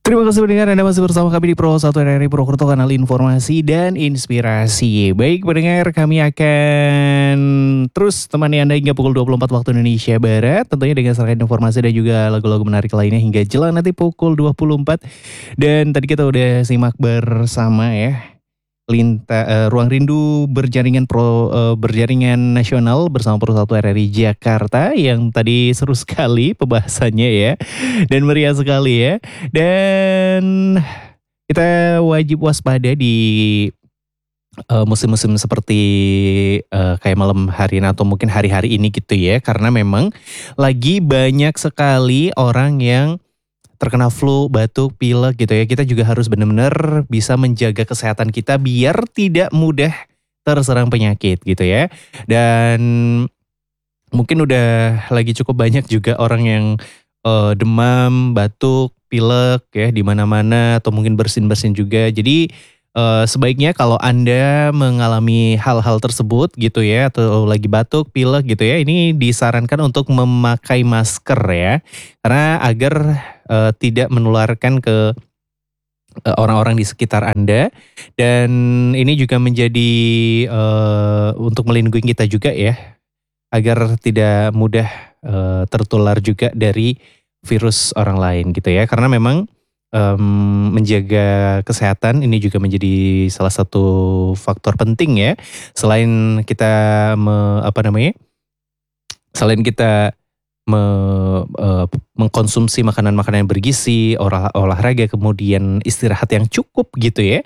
Terima kasih pendengar, Anda masih bersama kami di Pro 1 RRI Purwokerto, kanal informasi dan inspirasi. Baik pendengar, kami akan terus temani Anda hingga pukul 24 waktu Indonesia Barat. Tentunya dengan serangkaian informasi dan juga lagu-lagu menarik lainnya hingga jelang nanti pukul 24. Dan tadi kita udah simak bersama ya. Ruang Rindu berjaringan nasional bersama Pro 1 RRI Jakarta yang tadi seru sekali pembahasannya ya dan meriah sekali ya. Dan kita wajib waspada di musim-musim seperti kayak malam hari ini atau mungkin hari-hari ini gitu ya, karena memang lagi banyak sekali orang yang terkena flu, batuk, pilek gitu ya. Kita juga harus benar-benar bisa menjaga kesehatan kita biar tidak mudah terserang penyakit gitu ya. Dan mungkin udah lagi cukup banyak juga orang yang demam, batuk, pilek ya di mana-mana atau mungkin bersin-bersin juga. Jadi sebaiknya kalau Anda mengalami hal-hal tersebut gitu ya, atau lagi batuk, pilek gitu ya, ini disarankan untuk memakai masker ya. Karena agar tidak menularkan ke orang-orang di sekitar Anda. Dan ini juga menjadi untuk melindungi kita juga ya, agar tidak mudah tertular juga dari virus orang lain gitu ya. Karena memang menjaga kesehatan ini juga menjadi salah satu faktor penting ya. Selain kita selain kita mengkonsumsi makanan-makanan yang bergizi, olahraga, kemudian istirahat yang cukup gitu ya.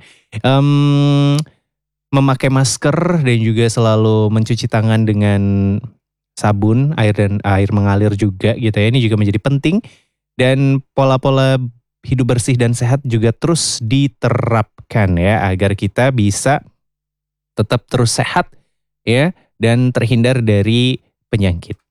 Memakai masker dan juga selalu mencuci tangan dengan sabun, air dan air mengalir juga gitu ya. Ini juga menjadi penting, dan pola-pola hidup bersih dan sehat juga terus diterapkan ya, agar kita bisa tetap terus sehat ya dan terhindar dari penyakit.